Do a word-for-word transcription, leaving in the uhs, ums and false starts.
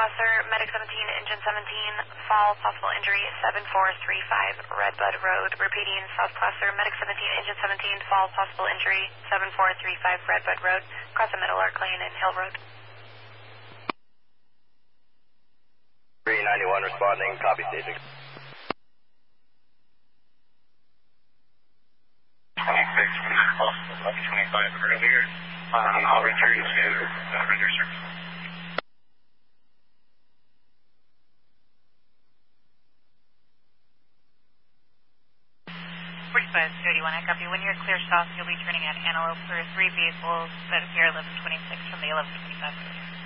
Crosser, Medic seventeen, Engine seventeen, fall, possible injury, seven four three five Redbud Road. Repeating, South Crosser, Medic seventeen, Engine seventeen, fall, possible injury, seven four three five Redbud Road. Cross the middle, Arc Lane and Hill Road. three ninety-one responding, copy station. twenty-six from that call, eleven twenty-five earlier. Um, I'll return to uh, render service. forty-five thirty-one, I copy. When you're clear south, you'll be turning at Antelope for three vehicles that appear eleven twenty-six from the eleven twenty-five.